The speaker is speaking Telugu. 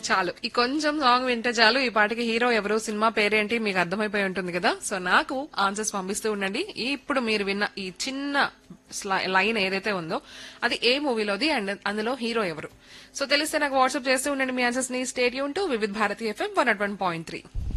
చాలు ఈ కొంచెం సాంగ్ వింటే చాలు ఈ పాటకి హీరో ఎవరు సినిమా పేరేంటి మీకు అర్థమైపోయి ఉంటుంది కదా. సో నాకు ఆన్సర్స్ పంపిస్తూ ఉండండి. ఇప్పుడు మీరు విన్న ఈ చిన్న లైన్ ఏదైతే ఉందో అది ఏ మూవీలోది అండ్ అందులో హీరో ఎవరు. సో తెలిస్తే నాకు వాట్సాప్ చేస్తూ ఉండండి మీ ఆన్సర్స్ ని. State Yoon to Vividh Bharati FM 101.3.